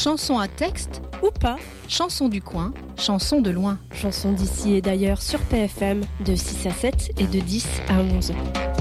Chanson à texte ou pas, chanson du coin, chanson de loin. chanson d'ici et d'ailleurs sur PFM de 6 à 7 et de 10 à 11.